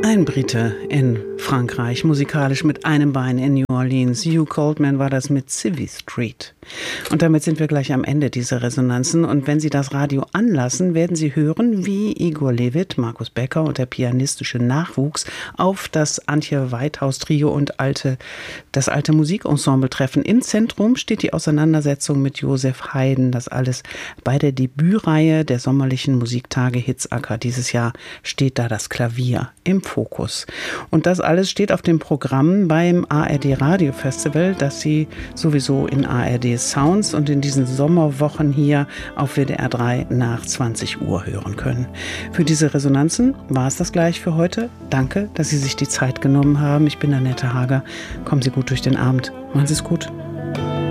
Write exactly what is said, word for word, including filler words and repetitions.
Ein Brite in Frankreich, musikalisch mit einem Bein in New Orleans. Hugh Coldman war das mit Civvy Street. Und damit sind wir gleich am Ende dieser Resonanzen. Und wenn Sie das Radio anlassen, werden Sie hören, wie Igor Levit, Markus Becker und der pianistische Nachwuchs auf das Antje Weithaus Trio und alte, das alte Musikensemble treffen. Im Zentrum steht die Auseinandersetzung mit Joseph Haydn. Das alles bei der Debütreihe der sommerlichen Musiktage Hitzacker. Dieses Jahr steht da das Klavier im Fokus. Und das alles steht auf dem Programm beim A R D Radio Festival, das Sie sowieso in A R D Sounds und in diesen Sommerwochen hier auf W D R drei nach zwanzig Uhr hören können. Für diese Resonanzen war es das gleich für heute. Danke, dass Sie sich die Zeit genommen haben. Ich bin Annette Hager. Kommen Sie gut durch den Abend. Machen Sie es gut.